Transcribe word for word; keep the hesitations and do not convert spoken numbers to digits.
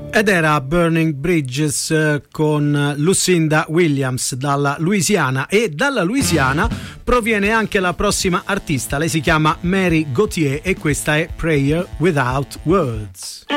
Ed era Burning Bridges eh, con Lucinda Williams dalla Louisiana, e dalla Louisiana proviene anche la prossima artista. Lei si chiama Mary Gauthier e questa è Prayer Without Words.